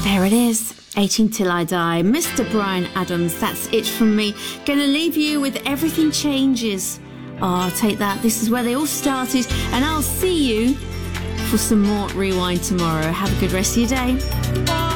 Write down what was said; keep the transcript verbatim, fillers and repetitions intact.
There it is. eighteen Till I Die. Mister Bryan Adams, that's it from me. Gonna leave you with Everything Changes. Oh, take that. This is where they all started. And I'll see you for some more Rewind tomorrow. Have a good rest of your day.